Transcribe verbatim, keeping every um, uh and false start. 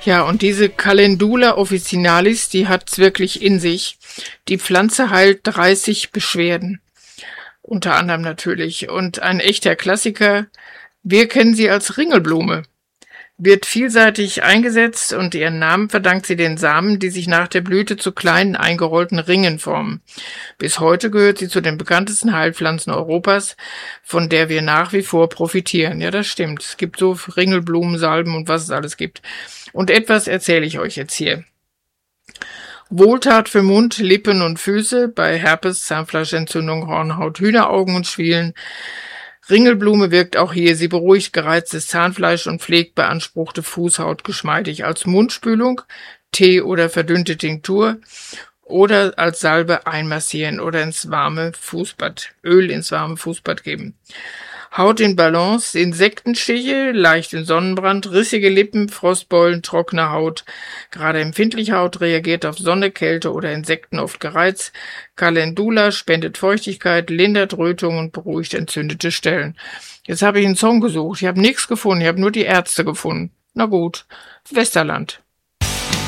Ja, und diese Calendula officinalis, die hat's wirklich in sich. Die Pflanze heilt dreißig Beschwerden. Unter anderem natürlich. Und ein echter Klassiker, wir kennen sie als Ringelblume. Wird vielseitig eingesetzt und ihren Namen verdankt sie den Samen, die sich nach der Blüte zu kleinen eingerollten Ringen formen. Bis heute gehört sie zu den bekanntesten Heilpflanzen Europas, von der wir nach wie vor profitieren. Ja, das stimmt. Es gibt so Ringelblumen, Salben und was es alles gibt. Und etwas erzähle ich euch jetzt hier. Wohltat für Mund, Lippen und Füße bei Herpes, Zahnfleischentzündung, Hornhaut, Hühneraugen und Schwielen. Ringelblume wirkt auch hier. Sie beruhigt gereiztes Zahnfleisch und pflegt beanspruchte Fußhaut geschmeidig als Mundspülung, Tee oder verdünnte Tinktur oder als Salbe einmassieren oder ins warme Fußbad, Öl ins warme Fußbad geben. Haut in Balance, Insektenstiche, leichten Sonnenbrand, rissige Lippen, Frostbeulen, trockene Haut. Gerade empfindliche Haut reagiert auf Sonne, Kälte oder Insekten oft gereizt. Calendula spendet Feuchtigkeit, lindert Rötung und beruhigt entzündete Stellen. Jetzt habe ich einen Song gesucht. Ich habe nichts gefunden. Ich habe nur die Ärzte gefunden. Na gut, Westerland.